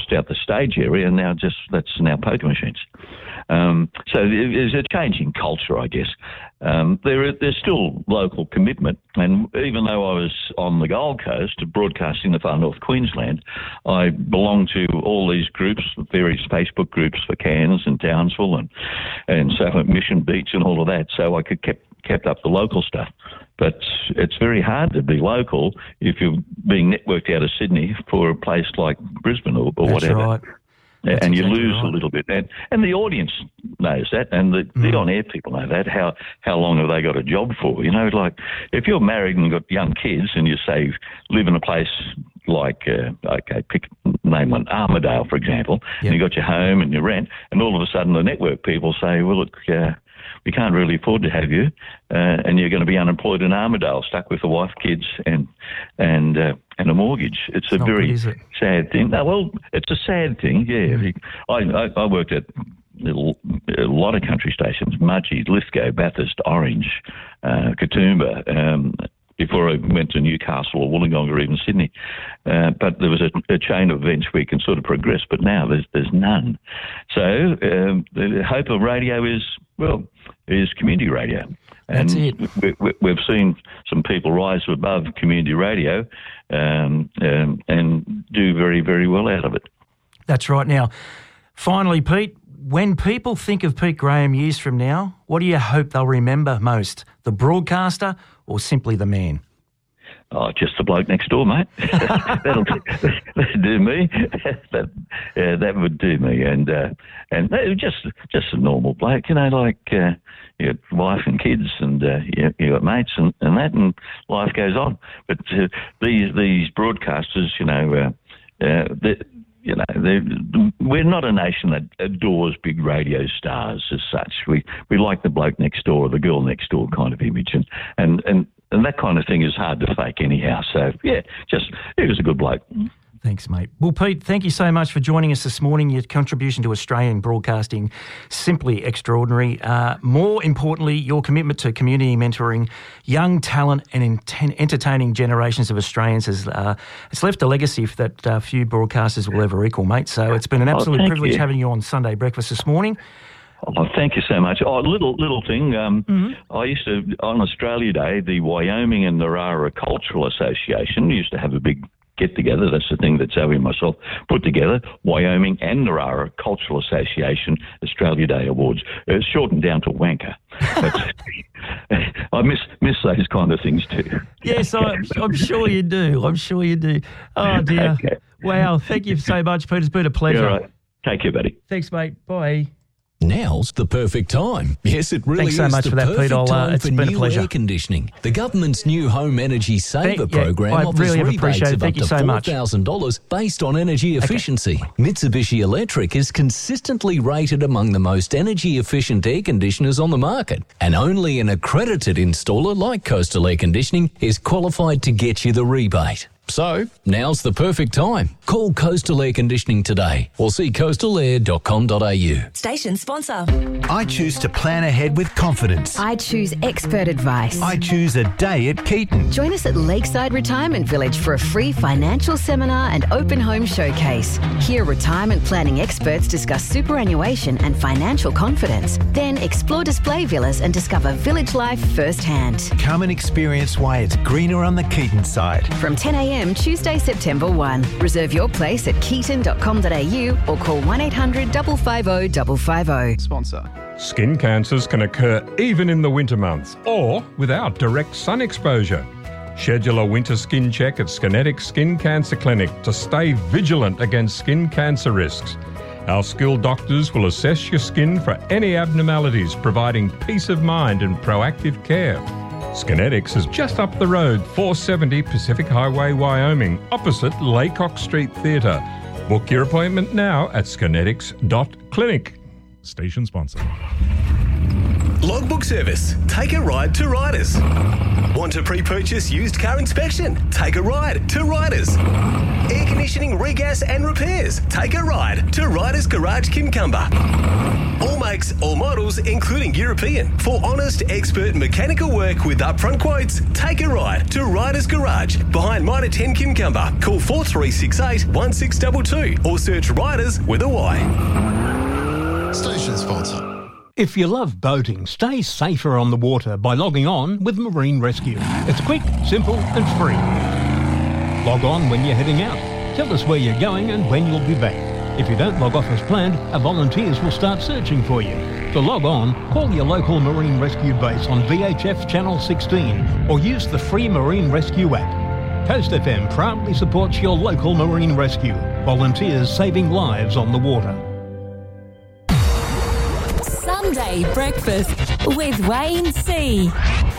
left out the stage area, and that's now poker machines. So there's a change in culture, I guess. There's still local commitment, and even though I was on the Gold Coast broadcasting the far north Queensland, I belong to all these groups, various Facebook groups for Cairns and Townsville and South Mission Beach and all of that, so I could kept up the local stuff. But it's very hard to be local if you're being networked out of Sydney for a place like Brisbane or whatever. Right. That's and exactly you lose a little bit. And the audience knows that, and the on-air people know that. How long have they got a job for? You know, like if you're married and got young kids and you say live in a place like, name one, Armidale, for example, and you got your home and your rent, and all of a sudden the network people say, well, look, we can't really afford to have you, and you're going to be unemployed in Armidale, stuck with a wife, kids, and a mortgage. It's a very sad thing. No, well, it's a sad thing. Yeah, I worked at a lot of country stations: Mudgee, Lithgow, Bathurst, Orange, Katoomba. Before I went to Newcastle or Wollongong or even Sydney. But there was a chain of events where you can sort of progress, but now there's none. So the hope of radio is community radio. That's it. We've seen some people rise above community radio and do very, very well out of it. That's right. Now, finally, Pete, when people think of Pete Graham years from now, what do you hope they'll remember most? The broadcaster or simply the man? Oh, just the bloke next door, mate. That'll do me. That would do me. And just a normal bloke, you know, like you got wife and kids, and you got mates and that, and life goes on. But these broadcasters, we're not a nation that adores big radio stars as such. We like the bloke next door or the girl next door kind of image, and that kind of thing is hard to fake anyhow. So yeah, he was a good bloke. Thanks, mate. Well, Pete, thank you so much for joining us this morning. Your contribution to Australian broadcasting, simply extraordinary. More importantly, your commitment to community mentoring, young talent and entertaining generations of Australians has it's left a legacy that few broadcasters will ever equal, mate. So it's been an absolute privilege having you on Sunday Breakfast this morning. Oh, thank you so much. Oh, little thing. I used to, on Australia Day, the Wyoming and Narara Cultural Association used to have a big get-together. That's the thing that Zoe and myself put together, Wyoming and Narara Cultural Association Australia Day Awards. It's shortened down to WANKA. But I miss those kind of things too. Yes, I'm sure you do. I'm sure you do. Oh, dear. Okay. Wow, thank you so much, Pete. It's been a pleasure. All right. Take care, buddy. Thanks, mate. Bye. Now's the perfect time. Yes, it really Thanks so is much the for that, perfect Pete. time it's for been a new pleasure. air conditioning. The government's new Home Energy Saver program I offers really have rebates appreciated it. of Thank up you to so much. $4,000 based on energy efficiency. Mitsubishi Electric is consistently rated among the most energy-efficient air conditioners on the market, and only an accredited installer like Coastal Air Conditioning is qualified to get you the rebate. So, now's the perfect time. Call Coastal Air Conditioning today or see coastalair.com.au. Station sponsor. I choose to plan ahead with confidence. I choose expert advice. I choose a day at Keaton. Join us at Lakeside Retirement Village for a free financial seminar and open home showcase. Hear retirement planning experts discuss superannuation and financial confidence. Then explore display villas and discover village life firsthand. Come and experience why it's greener on the Keaton side. From 10 a.m. Tuesday, September 1. Reserve your place at keaton.com.au or call 1800 550 550. Sponsor. Skin cancers can occur even in the winter months or without direct sun exposure. Schedule a winter skin check at Skinetic Skin Cancer Clinic to stay vigilant against skin cancer risks. Our skilled doctors will assess your skin for any abnormalities, providing peace of mind and proactive care. Skinetics is just up the road, 470 Pacific Highway, Wyoming, opposite Laycock Street Theatre. Book your appointment now at skinetics.clinic. Station sponsor. Logbook service. Take a ride to Riders. Want to pre-purchase used car inspection? Take a ride to Riders. Air conditioning, regas and repairs? Take a ride to Riders Garage Kincumber. All makes, all models, including European. For honest, expert mechanical work with upfront quotes, take a ride to Riders Garage behind Mitre 10 Kincumber. Call 4368 1622 or search Riders with a Y. Station sponsor. If you love boating, stay safer on the water by logging on with Marine Rescue. It's quick, simple and free. Log on when you're heading out. Tell us where you're going and when you'll be back. If you don't log off as planned, our volunteers will start searching for you. To log on, call your local Marine Rescue base on VHF Channel 16 or use the free Marine Rescue app. Coast FM proudly supports your local Marine Rescue. Volunteers saving lives on the water. Sunday breakfast with Wayne C.